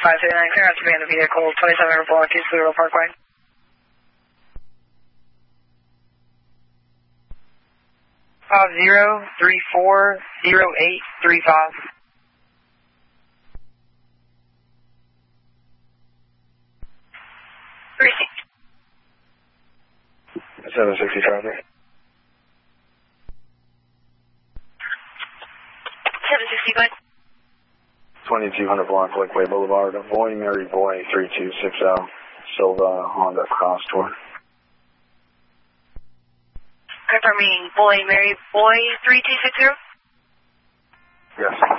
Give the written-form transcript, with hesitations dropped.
539, clear out to man the vehicle, 2700 block, East Louisville Parkway. Five 0340835. 760 traffic. 760, go ahead. 2200 block, Lakeway Boulevard, Boy Mary Boy 3260, Silva Honda Cross Tour. Confirming Boy Mary Boy 3260? Yes.